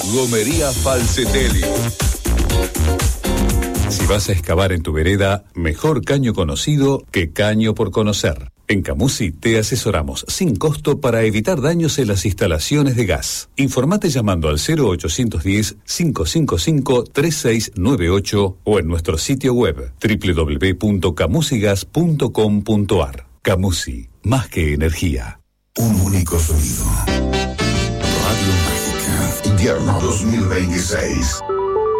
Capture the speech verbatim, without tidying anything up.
Gomería Falcetelli. Si vas a excavar en tu vereda, mejor caño conocido que caño por conocer. En Camusi te asesoramos sin costo para evitar daños en las instalaciones de gas. Informate llamando al cero ochocientos diez, cinco cinco cinco, tres seis nueve ocho o en nuestro sitio web doble u doble u doble u punto camusigas punto com punto ar. Camusi, más que energía. Un único sonido. Radio Mágica. Invierno dos mil veintiséis.